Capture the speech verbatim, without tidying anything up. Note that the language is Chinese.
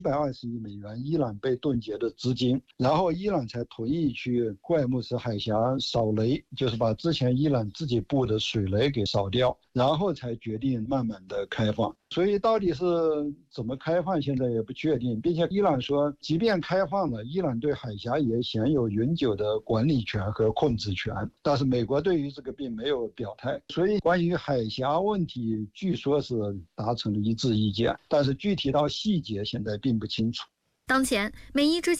一百二十亿美元伊朗被冻结的资金，然后伊朗才同意去霍尔木兹海峡扫雷，就是把之前伊朗自己布的水雷给扫掉，然后才决定慢慢的开放。所以到底是怎么开放现在也不确定，并且伊朗说即便开放了，伊朗对海峡也享有永久的管理权和控制权，但是美国对于这个并没有表态。所以关于海峡问题据说是达成了一致意见，但是具体到细节现在并不清楚。 当前美伊之间